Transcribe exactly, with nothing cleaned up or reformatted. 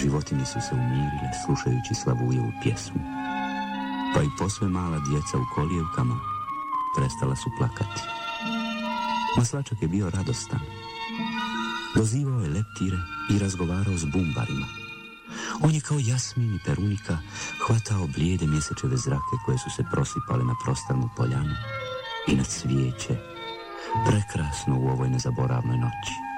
Životinje su se umirile slušajući Slavujevu pjesmu. Pa i posve mala djeca u kolijevkama prestala su plakati. Maslačak je bio radostan. Dozivao je leptire i razgovarao s bumbarima. On je kao Jasmin i Perunika hvatao blijede mjesečeve zrake koje su se prosipale na prostranu poljanu i na cvijeće, prekrasno u ovoj nezaboravnoj noći.